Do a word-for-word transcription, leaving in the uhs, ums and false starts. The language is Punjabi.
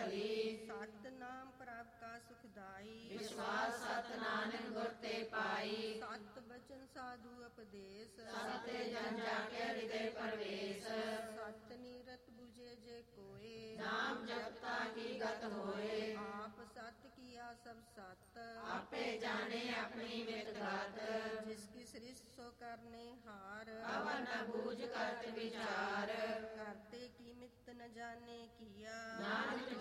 ਭਲੀ। ਸਤ ਨਾਮ ਪ੍ਰਭ ਕਾ ਸੁਖਦਾਈ, ਵਿਸ਼ਵਾਸ ਸਤ ਨਾਨਕ ਗੁਰ ਤੇ ਪਾਈ। ਸਤ ਬਚਨ ਸਾਧੂ ਉਪਦੇਸ਼, ਸਤੇ ਜਨ ਜਾ ਕੇ ਹਿਰਦੇ ਪਰਵੇਸ਼। ਸਤ ਨੀਰਤ ਬੁਝੇ ਜੇ ਕੋਏ, ਨਾਮ ਜਪਤਾ ਕੀ ਗਤ ਹੋਏ। ਆਪ ਸਤ ਕੀਆ ਸਭ ਸਤ, ਆਪੇ ਜਾਣੇ ਆਪਣੀ ਮਿਤ ਗਤ। ਜਿਸ ਕੀ ਸ੍ਰਿਸ਼ਟ ਸੋ ਕਰਨੇ ਹਾਰ, ਅਵਰ ਨ ਬੂਝ ਕਰਤ ਵਿਚਾਰ। ਕਰਤੇ ਕੀ ਮਿਤ ਨ ਜਾਣੇ ਕੀਆ, ਨਾਨਕ